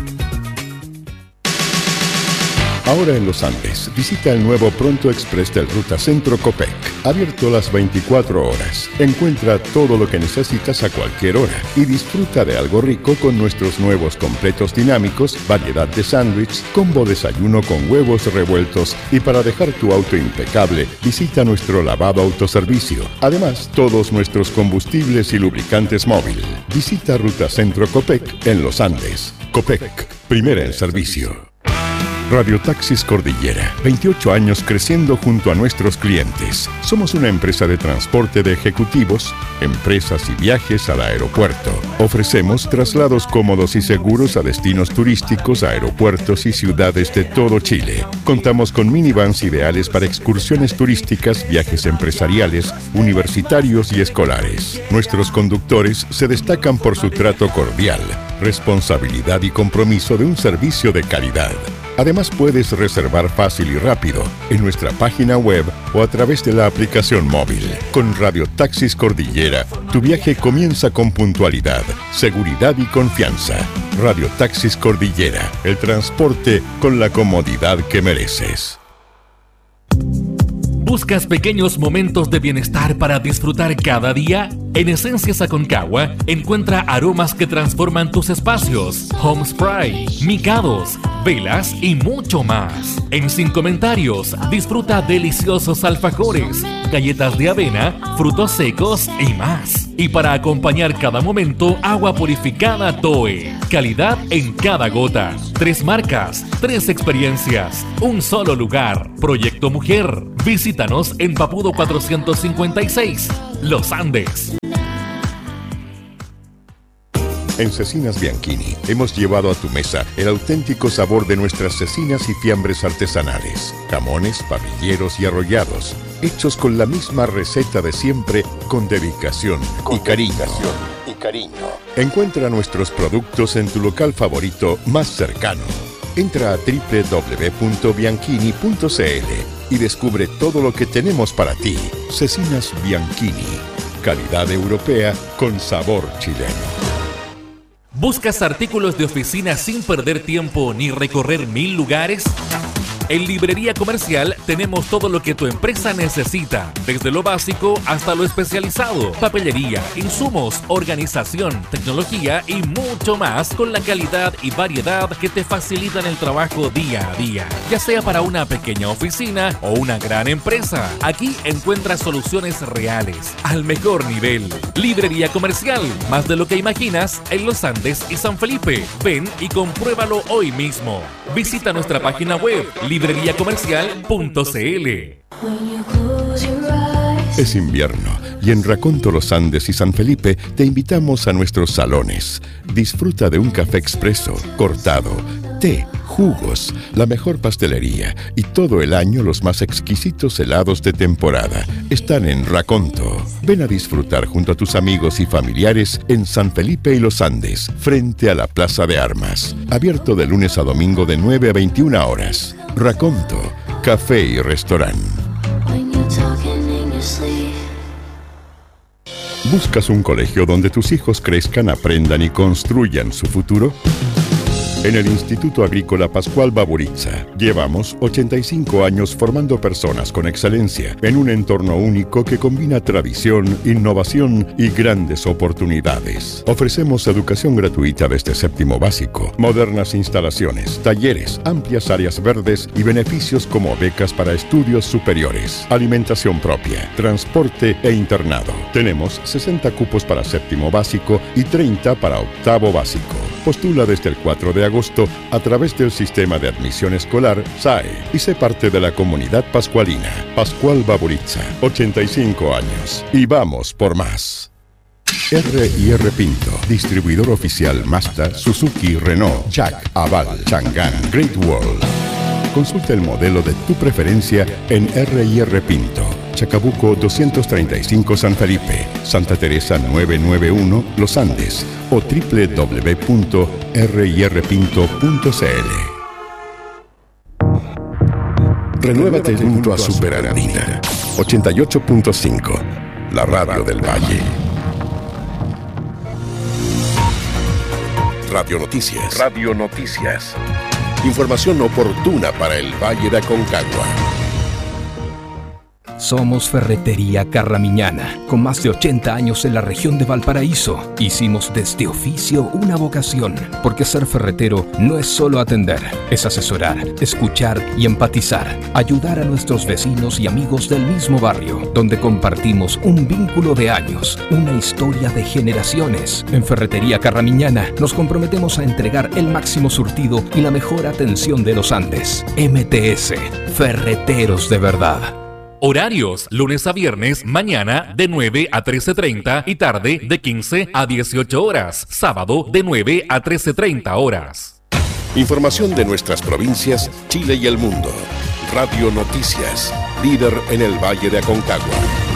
Ahora en Los Andes, visita el nuevo Pronto Express del Ruta Centro Copec, abierto las veinticuatro horas. Encuentra todo lo que necesitas a cualquier hora y disfruta de algo rico con nuestros nuevos completos dinámicos, variedad de sándwich, combo desayuno con huevos revueltos y para dejar tu auto impecable, visita nuestro lavado autoservicio. Además, todos nuestros combustibles y lubricantes móvil. Visita Ruta Centro Copec en Los Andes. Copec, primera en servicio. Radio Taxis Cordillera, veintiocho años creciendo junto a nuestros clientes. Somos una empresa de transporte de ejecutivos, empresas y viajes al aeropuerto. Ofrecemos traslados cómodos y seguros a destinos turísticos, aeropuertos y ciudades de todo Chile. Contamos con minivans ideales para excursiones turísticas, viajes empresariales, universitarios y escolares. Nuestros conductores se destacan por su trato cordial, responsabilidad y compromiso de un servicio de calidad. Además, puedes reservar fácil y rápido en nuestra página web o a través de la aplicación móvil. Con Radio Taxis Cordillera, tu viaje comienza con puntualidad, seguridad y confianza. Radio Taxis Cordillera, el transporte con la comodidad que mereces. ¿Buscas pequeños momentos de bienestar para disfrutar cada día? En Esencias Aconcagua encuentra aromas que transforman tus espacios, home spray, micados, velas y mucho más. En Sin Comentarios disfruta deliciosos alfajores, galletas de avena, frutos secos y más. Y para acompañar cada momento, agua purificada Toe. Calidad en cada gota. Tres marcas, tres experiencias, un solo lugar. Proyecto Mujer. Visítanos en Papudo cuatrocientos cincuenta y seis, Los Andes. En Cecinas Bianchini hemos llevado a tu mesa el auténtico sabor de nuestras cecinas y fiambres artesanales, jamones, papilleros y arrollados, hechos con la misma receta de siempre, con dedicación y cariño. y cariño. Encuentra nuestros productos en tu local favorito más cercano. Entra a doble u doble u doble u punto bianchini punto c l y descubre todo lo que tenemos para ti. Cecinas Bianchini, calidad europea con sabor chileno. ¿Buscas artículos de oficina sin perder tiempo ni recorrer mil lugares? En Librería Comercial tenemos todo lo que tu empresa necesita, desde lo básico hasta lo especializado, papelería, insumos, organización, tecnología y mucho más, con la calidad y variedad que te facilitan el trabajo día a día. Ya sea para una pequeña oficina o una gran empresa, aquí encuentras soluciones reales, al mejor nivel. Librería Comercial, más de lo que imaginas, en Los Andes y San Felipe. Ven y compruébalo hoy mismo. Visita nuestra página web librería comercial punto c l. Es invierno y en Raconto, Los Andes y San Felipe te invitamos a nuestros salones. Disfruta de un café expreso, cortado, té, jugos, la mejor pastelería y todo el año los más exquisitos helados de temporada. Están en Raconto. Ven a disfrutar junto a tus amigos y familiares en San Felipe y Los Andes, frente a la Plaza de Armas. Abierto de lunes a domingo de nueve a veintiuna horas. Raconto, café y restaurante. ¿Buscas un colegio donde tus hijos crezcan, aprendan y construyan su futuro? En el Instituto Agrícola Pascual Baburitza llevamos ochenta y cinco años formando personas con excelencia en un entorno único que combina tradición, innovación y grandes oportunidades. Ofrecemos educación gratuita desde séptimo básico, modernas instalaciones, talleres, amplias áreas verdes y beneficios como becas para estudios superiores, alimentación propia, transporte e internado. Tenemos sesenta cupos para séptimo básico y treinta para octavo básico. Postula desde el cuatro de agosto a través del sistema de admisión escolar S A E y sé parte de la comunidad pascualina. Pascual Baburitza, ochenta y cinco años. Y vamos por más. R y R Pinto, distribuidor oficial Mazda, Suzuki, Renault, Jack, Aval, Chang'an, Great Wall. Consulta el modelo de tu preferencia en R y R Pinto, Chacabuco doscientos treinta y cinco San Felipe, Santa Teresa novecientos noventa y uno Los Andes o doble u doble u doble u punto r y r pinto punto c l. Renuévate junto a Superandina ochenta y ocho punto cinco, la radio del Valle. Radio Noticias. Radio Noticias. Información oportuna para el Valle de Aconcagua. Somos Ferretería Carramiñana, con más de ochenta años en la región de Valparaíso. Hicimos de este oficio una vocación, porque ser ferretero no es solo atender, es asesorar, escuchar y empatizar, ayudar a nuestros vecinos y amigos del mismo barrio, donde compartimos un vínculo de años, una historia de generaciones. En Ferretería Carramiñana nos comprometemos a entregar el máximo surtido y la mejor atención de los Andes. M T S, Ferreteros de verdad. Horarios, lunes a viernes, mañana de nueve a trece treinta y tarde de quince a dieciocho horas. Sábado de nueve a trece treinta horas. Información de nuestras provincias, Chile y el mundo. Radio Noticias, líder en el Valle de Aconcagua.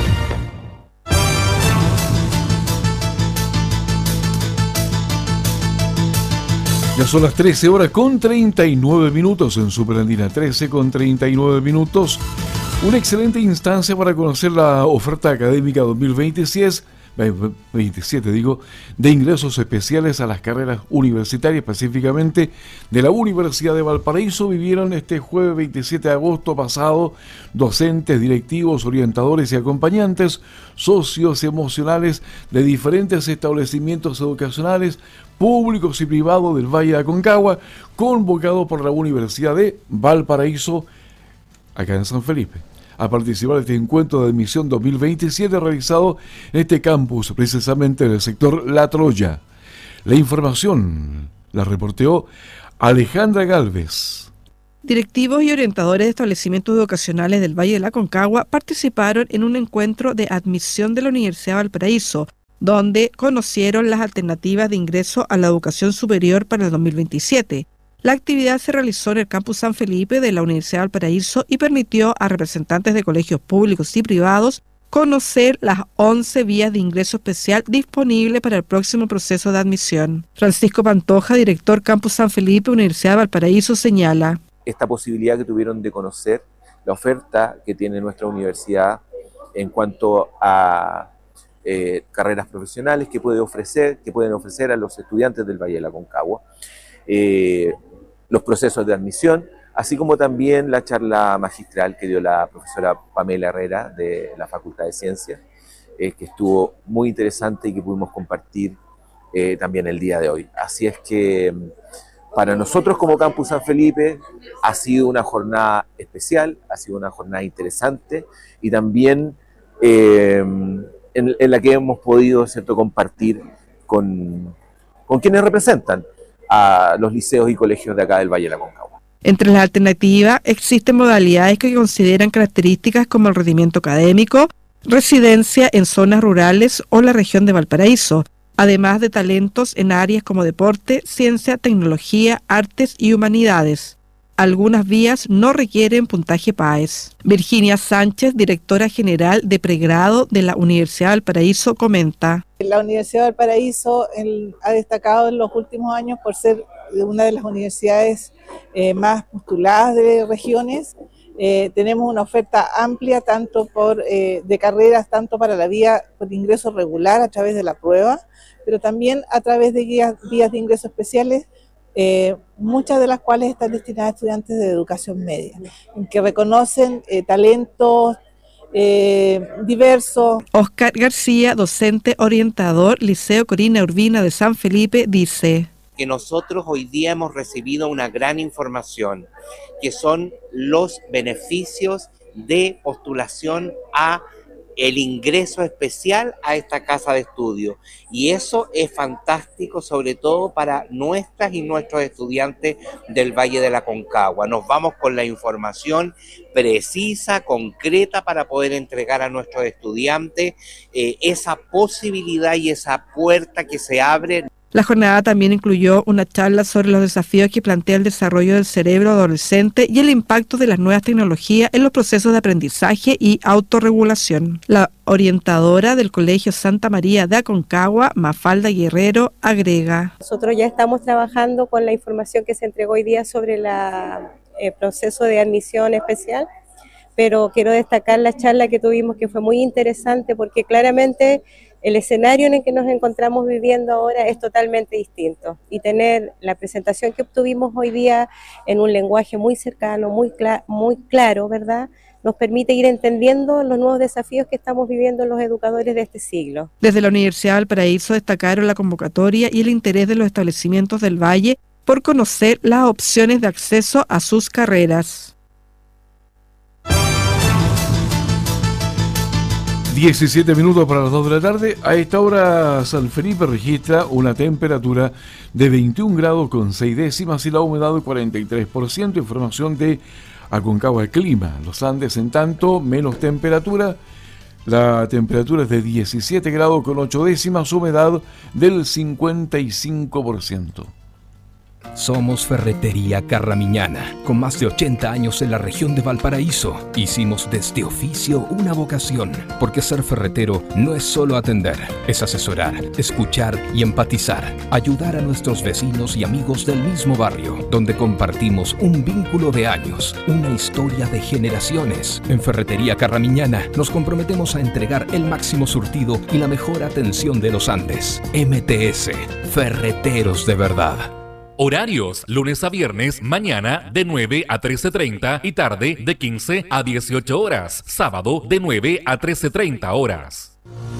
Ya son las trece horas con treinta y nueve minutos en Superandina, trece con treinta y nueve minutos. Una excelente instancia para conocer la oferta académica dos mil veinte si es veintisiete digo, de ingresos especiales a las carreras universitarias, específicamente de la Universidad de Valparaíso, vivieron este jueves veintisiete de agosto pasado docentes, directivos, orientadores y acompañantes, socios emocionales de diferentes establecimientos educacionales, públicos y privados del Valle de Aconcagua, convocados por la Universidad de Valparaíso, acá en San Felipe, a participar de este encuentro de admisión dos mil veintisiete realizado en este campus, precisamente en el sector La Troya. La información la reporteó Alejandra Galvez. Directivos y orientadores de establecimientos educacionales del Valle de la Aconcagua participaron en un encuentro de admisión de la Universidad de Valparaíso, donde conocieron las alternativas de ingreso a la educación superior para el dos mil veintisiete. La actividad se realizó en el campus San Felipe de la Universidad de Valparaíso y permitió a representantes de colegios públicos y privados conocer las once vías de ingreso especial disponibles para el próximo proceso de admisión. Francisco Pantoja, director Campus San Felipe, Universidad de Valparaíso, señala: esta posibilidad que tuvieron de conocer la oferta que tiene nuestra universidad en cuanto a eh, carreras profesionales que puede ofrecer, que pueden ofrecer a los estudiantes del Valle de la Aconcagua. Eh, los procesos de admisión, así como también la charla magistral que dio la profesora Pamela Herrera de la Facultad de Ciencias, eh, que estuvo muy interesante y que pudimos compartir eh, también el día de hoy. Así es que para nosotros como Campus San Felipe ha sido una jornada especial, ha sido una jornada interesante y también eh, en, en la que hemos podido, ¿cierto?, compartir con, con quienes representan a los liceos y colegios de acá del Valle de la Aconcagua. Entre las alternativas existen modalidades que consideran características como el rendimiento académico, residencia en zonas rurales o la región de Valparaíso, además de talentos en áreas como deporte, ciencia, tecnología, artes y humanidades. Algunas vías no requieren puntaje P A E S. Virginia Sánchez, directora general de pregrado de la Universidad de Valparaíso, comenta: la Universidad de Valparaíso el, ha destacado en los últimos años por ser una de las universidades eh, más postuladas de regiones. Eh, tenemos una oferta amplia tanto por eh, de carreras, tanto para la vía por ingreso regular a través de la prueba, pero también a través de guías, vías de ingreso especiales, eh, muchas de las cuales están destinadas a estudiantes de educación media, que reconocen eh, talentos eh, diversos. Oscar García, docente orientador, Liceo Corina Urbina de San Felipe, dice que nosotros hoy día hemos recibido una gran información, que son los beneficios de postulación a el ingreso especial a esta casa de estudio. Y eso es fantástico, sobre todo para nuestras y nuestros estudiantes del Valle de la Aconcagua. Nos vamos con la información precisa, concreta, para poder entregar a nuestros estudiantes eh, esa posibilidad y esa puerta que se abre. La jornada también incluyó una charla sobre los desafíos que plantea el desarrollo del cerebro adolescente y el impacto de las nuevas tecnologías en los procesos de aprendizaje y autorregulación. La orientadora del Colegio Santa María de Aconcagua, Mafalda Guerrero, agrega: nosotros ya estamos trabajando con la información que se entregó hoy día sobre el eh, proceso de admisión especial, pero quiero destacar la charla que tuvimos, que fue muy interesante, porque claramente el escenario en el que nos encontramos viviendo ahora es totalmente distinto, y tener la presentación que obtuvimos hoy día en un lenguaje muy cercano, muy, cl- muy claro, ¿verdad?, nos permite ir entendiendo los nuevos desafíos que estamos viviendo los educadores de este siglo. Desde la Universidad de Valparaíso destacaron la convocatoria y el interés de los establecimientos del Valle por conocer las opciones de acceso a sus carreras. diecisiete minutos para las dos de la tarde. A esta hora San Felipe registra una temperatura de veintiún grados con seis décimas y la humedad de cuarenta y tres por ciento. Información de Aconcagua el Clima. Los Andes, en tanto, menos temperatura. La temperatura es de diecisiete grados con ocho décimas, humedad del cincuenta y cinco por ciento. Somos Ferretería Carramiñana, con más de ochenta años en la región de Valparaíso. Hicimos de este oficio una vocación, porque ser ferretero no es solo atender, es asesorar, escuchar y empatizar, ayudar a nuestros vecinos y amigos del mismo barrio, donde compartimos un vínculo de años, una historia de generaciones. En Ferretería Carramiñana nos comprometemos a entregar el máximo surtido y la mejor atención de los Andes. M T S, Ferreteros de verdad. Horarios, lunes a viernes, mañana de nueve a trece treinta y tarde de quince a dieciocho horas. Sábado de nueve a trece treinta horas.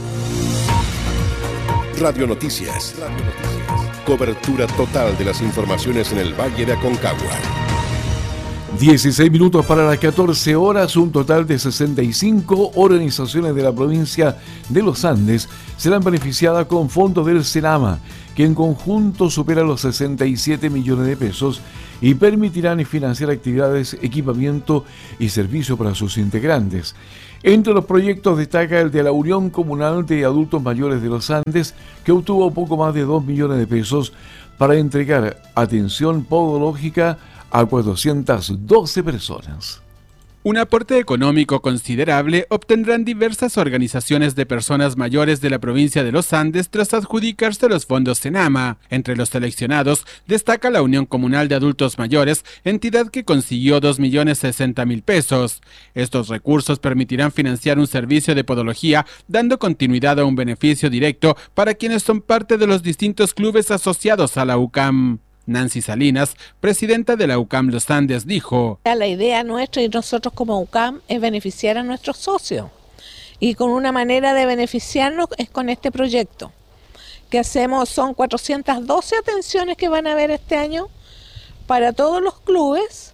Radio Noticias. Radio Noticias. Cobertura total de las informaciones en el Valle de Aconcagua. dieciséis minutos para las catorce horas, un total de sesenta y cinco organizaciones de la provincia de los Andes serán beneficiadas con fondos del Senama, que en conjunto supera los sesenta y siete millones de pesos y permitirán financiar actividades, equipamiento y servicio para sus integrantes. Entre los proyectos destaca el de la Unión Comunal de Adultos Mayores de los Andes, que obtuvo poco más de dos millones de pesos para entregar atención podológica a cuatrocientas doce personas. Un aporte económico considerable obtendrán diversas organizaciones de personas mayores de la provincia de los Andes tras adjudicarse los fondos Senama. Entre los seleccionados destaca la Unión Comunal de Adultos Mayores, entidad que consiguió dos millones sesenta mil pesos. Estos recursos permitirán financiar un servicio de podología, dando continuidad a un beneficio directo para quienes son parte de los distintos clubes asociados a la U C A M. Nancy Salinas, presidenta de la U C A M Los Andes, dijo: La idea nuestra y nosotros como U C A M es beneficiar a nuestros socios, y con una manera de beneficiarnos es con este proyecto que hacemos. Son cuatrocientas doce atenciones que van a haber este año para todos los clubes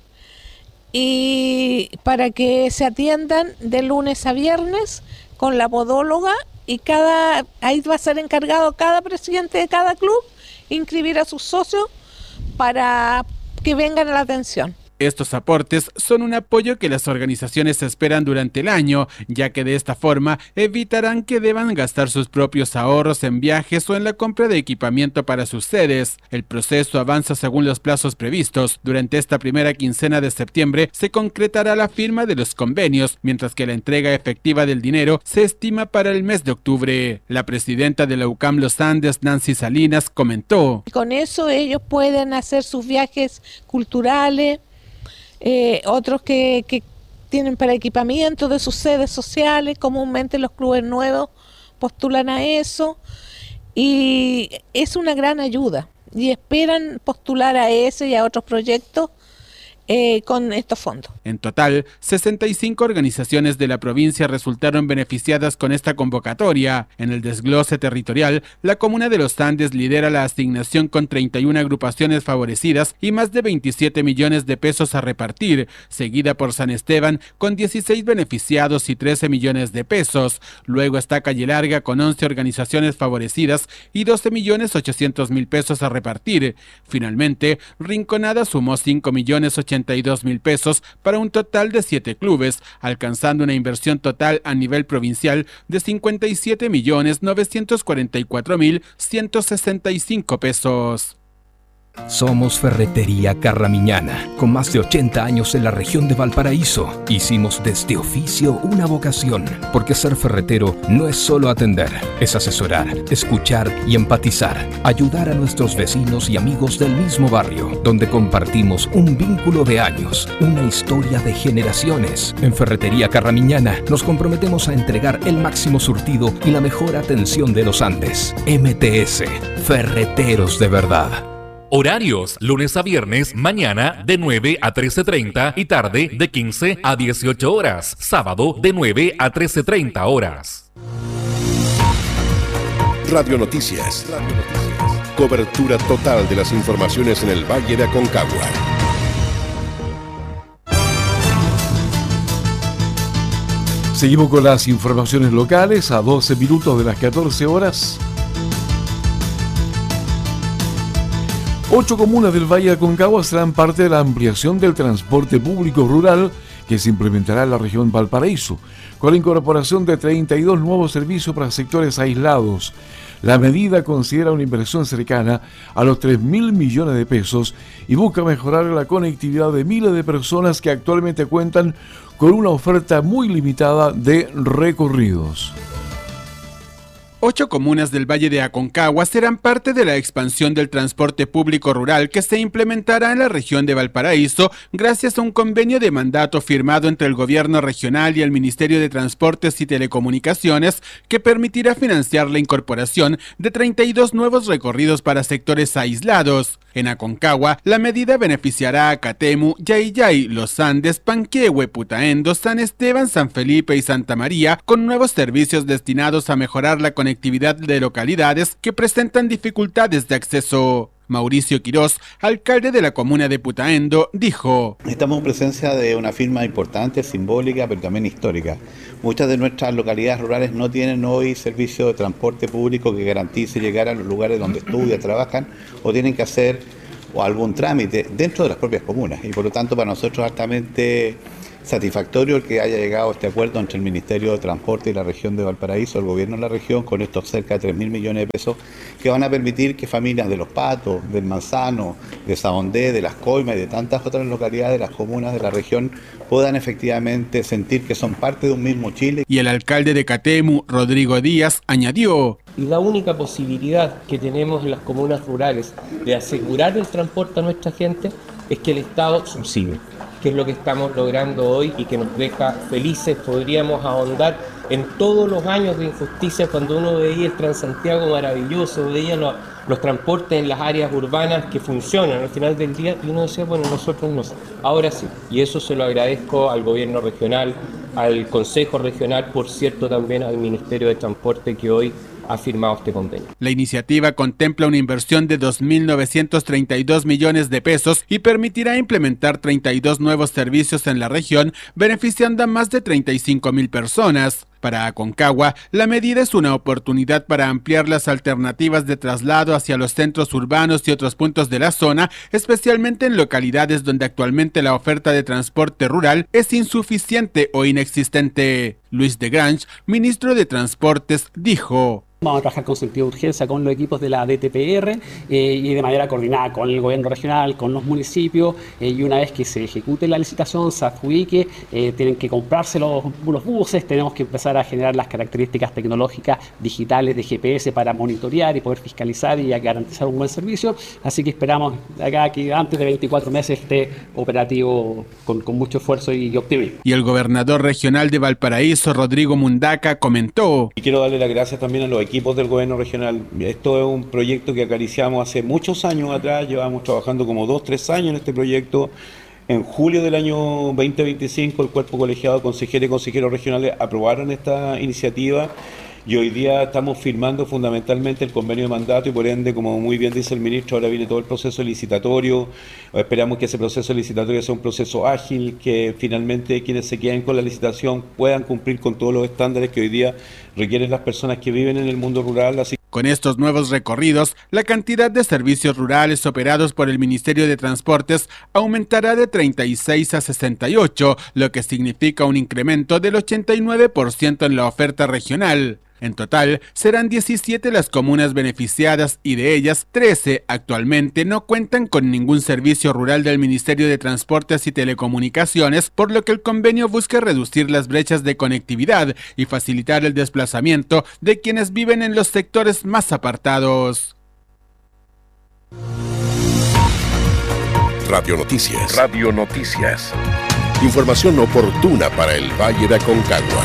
y para que se atiendan de lunes a viernes con la podóloga, y cada ahí va a ser encargado cada presidente de cada club inscribir a sus socios para que vengan a la atención. Estos aportes son un apoyo que las organizaciones esperan durante el año, ya que de esta forma evitarán que deban gastar sus propios ahorros en viajes o en la compra de equipamiento para sus sedes. El proceso avanza según los plazos previstos. Durante esta primera quincena de septiembre se concretará la firma de los convenios, mientras que la entrega efectiva del dinero se estima para el mes de octubre. La presidenta de la U C A M Los Andes, Nancy Salinas, comentó: Con eso ellos pueden hacer sus viajes culturales, Eh, otros que, que tienen para equipamiento de sus sedes sociales. Comúnmente los clubes nuevos postulan a eso y es una gran ayuda, y esperan postular a ese y a otros proyectos eh, con estos fondos. En total, sesenta y cinco organizaciones de la provincia resultaron beneficiadas con esta convocatoria. En el desglose territorial, la comuna de Los Andes lidera la asignación con treinta y una agrupaciones favorecidas y más de veintisiete millones de pesos a repartir, seguida por San Esteban con dieciséis beneficiados y trece millones de pesos. Luego está Calle Larga con once organizaciones favorecidas y doce millones ochocientos mil pesos a repartir. Finalmente, Rinconada sumó cinco millones ochenta y dos mil pesos para un total de siete clubes, alcanzando una inversión total a nivel provincial de cincuenta y siete millones novecientos cuarenta y cuatro mil ciento sesenta y cinco pesos. Somos Ferretería Carramiñana, con más de ochenta años en la región de Valparaíso. Hicimos de este oficio una vocación, porque ser ferretero no es solo atender, es asesorar, escuchar y empatizar, ayudar a nuestros vecinos y amigos del mismo barrio, donde compartimos un vínculo de años, una historia de generaciones. En Ferretería Carramiñana nos comprometemos a entregar el máximo surtido y la mejor atención de los Andes. M T S, Ferreteros de verdad. Horarios, lunes a viernes, mañana de nueve a trece treinta y tarde de quince a dieciocho horas. Sábado de nueve a trece treinta horas. Radio Noticias. Radio Noticias. Cobertura total de las informaciones en el Valle de Aconcagua. Seguimos con las informaciones locales a doce minutos de las catorce horas. Ocho comunas del Valle de Aconcagua serán parte de la ampliación del transporte público rural que se implementará en la región Valparaíso, con la incorporación de treinta y dos nuevos servicios para sectores aislados. La medida considera una inversión cercana a los tres mil millones de pesos y busca mejorar la conectividad de miles de personas que actualmente cuentan con una oferta muy limitada de recorridos. Ocho comunas del Valle de Aconcagua serán parte de la expansión del transporte público rural que se implementará en la región de Valparaíso gracias a un convenio de mandato firmado entre el gobierno regional y el Ministerio de Transportes y Telecomunicaciones que permitirá financiar la incorporación de treinta y dos nuevos recorridos para sectores aislados. En Aconcagua, la medida beneficiará a Catemu, Yayay, Los Andes, Panquehue, Putaendo, San Esteban, San Felipe y Santa María, con nuevos servicios destinados a mejorar la conectividad de localidades que presentan dificultades de acceso. Mauricio Quirós, alcalde de la comuna de Putaendo, dijo: Estamos en presencia de una firma importante, simbólica, pero también histórica. Muchas de nuestras localidades rurales no tienen hoy servicio de transporte público que garantice llegar a los lugares donde estudian, trabajan o tienen que hacer o algún trámite dentro de las propias comunas. Y por lo tanto para nosotros es altamente satisfactorio el que haya llegado este acuerdo entre el Ministerio de Transporte y la región de Valparaíso, el gobierno de la región, con estos cerca de tres mil millones de pesos que van a permitir que familias de Los Patos, del Manzano, de Saondé, de Las Coimas y de tantas otras localidades de las comunas de la región puedan efectivamente sentir que son parte de un mismo Chile. Y el alcalde de Catemu, Rodrigo Díaz, añadió: Y la única posibilidad que tenemos en las comunas rurales de asegurar el transporte a nuestra gente es que el Estado subsidie, que es lo que estamos logrando hoy y que nos deja felices. Podríamos ahondar en todos los años de injusticia cuando uno veía el Transantiago maravilloso, veía los, los transportes en las áreas urbanas que funcionan al final del día y uno decía, bueno, nosotros no. Ahora sí, y eso se lo agradezco al gobierno regional, al Consejo Regional, por cierto también al Ministerio de Transporte que hoy ha firmado este convenio. La iniciativa contempla una inversión de dos mil novecientos treinta y dos millones de pesos y permitirá implementar treinta y dos nuevos servicios en la región, beneficiando a más de treinta y cinco mil personas. Para Aconcagua, la medida es una oportunidad para ampliar las alternativas de traslado hacia los centros urbanos y otros puntos de la zona, especialmente en localidades donde actualmente la oferta de transporte rural es insuficiente o inexistente. Luis de Grange, ministro de Transportes, dijo: Vamos a trabajar con sentido de urgencia con los equipos de la D T P R eh, y de manera coordinada con el gobierno regional, con los municipios, eh, y una vez que se ejecute la licitación, se adjudique, eh, tienen que comprarse los, los buses, tenemos que empezar a generar las características tecnológicas digitales de G P S para monitorear y poder fiscalizar y garantizar un buen servicio, así que esperamos acá que antes de veinticuatro meses esté operativo con, con mucho esfuerzo y optimismo. Y el gobernador regional de Valparaíso, Rodrigo Mundaca, comentó: Y quiero darle las gracias también a los equipos del gobierno regional. Esto es un proyecto que acariciamos hace muchos años atrás, llevamos trabajando como dos, tres años en este proyecto. En julio del año veinte veinticinco el cuerpo colegiado de consejeros y consejeros regionales aprobaron esta iniciativa y hoy día estamos firmando fundamentalmente el convenio de mandato y por ende, como muy bien dice el ministro, ahora viene todo el proceso licitatorio. Esperamos que ese proceso licitatorio sea un proceso ágil, que finalmente quienes se queden con la licitación puedan cumplir con todos los estándares que hoy día requieren las personas que viven en el mundo rural. Así Con estos nuevos recorridos, la cantidad de servicios rurales operados por el Ministerio de Transportes aumentará de treinta y seis a sesenta y ocho, lo que significa un incremento del ochenta y nueve por ciento en la oferta regional. En total, serán diecisiete las comunas beneficiadas y de ellas, trece actualmente no cuentan con ningún servicio rural del Ministerio de Transportes y Telecomunicaciones, por lo que el convenio busca reducir las brechas de conectividad y facilitar el desplazamiento de quienes viven en los sectores más apartados. Radio Noticias. Radio Noticias. Información oportuna para el Valle de Aconcagua.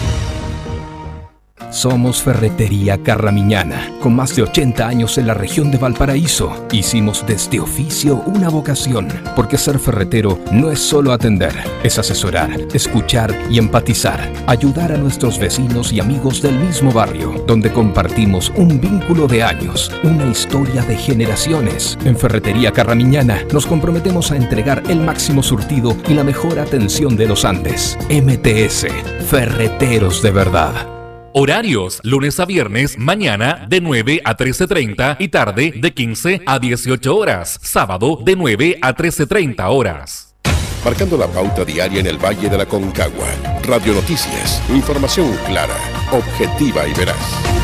Somos Ferretería Carramiñana, con más de ochenta años en la región de Valparaíso. Hicimos de este oficio una vocación, porque ser ferretero no es solo atender, es asesorar, escuchar y empatizar, ayudar a nuestros vecinos y amigos del mismo barrio, donde compartimos un vínculo de años, una historia de generaciones. En Ferretería Carramiñana nos comprometemos a entregar el máximo surtido y la mejor atención de los Andes. M T S, Ferreteros de verdad. Horarios, lunes a viernes, mañana de nueve a trece treinta y tarde de quince a dieciocho horas. Sábado de nueve a trece treinta horas. Marcando la pauta diaria en el Valle de la Aconcagua. Radio Noticias. Información clara, objetiva y veraz.